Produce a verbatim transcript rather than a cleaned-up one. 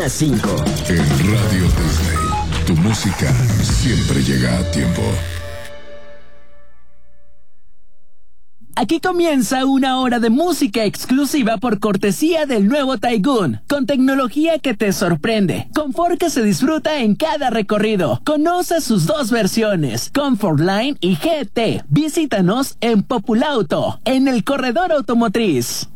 Zona cinco. En Radio Disney, tu música siempre llega a tiempo. Aquí comienza una hora de música exclusiva por cortesía del nuevo Taigun, con tecnología que te sorprende, confort que se disfruta en cada recorrido. Conoce sus dos versiones, Comfort Line y G T. Visítanos en Populauto, en el corredor automotriz.